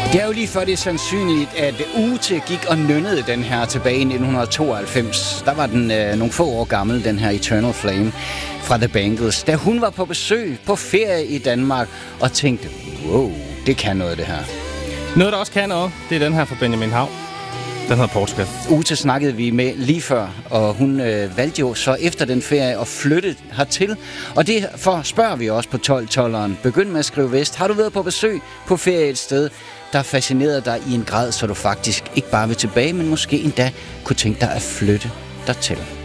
Det er jo lige før det er sandsynligt, at Ute gik og nynnede den her tilbage i 1992. Der var den nogle få år gammel, den her Eternal Flame fra The Bangles. Da hun var på besøg på ferie i Danmark og tænkte, wow, det kan noget det her. Noget, der også kan noget, det er den her fra Benjamin Hav. Den hedder Portugal. Ute snakkede vi med lige før, og hun valgte jo så efter den ferie at flytte hertil. Og derfor spørger vi også på 12-12'eren. Begynd med at skrive vest. Har du været på besøg på ferie et sted, der fascinerede dig i en grad, så du faktisk ikke bare vil tilbage, men måske endda kunne tænke dig at flytte dertil?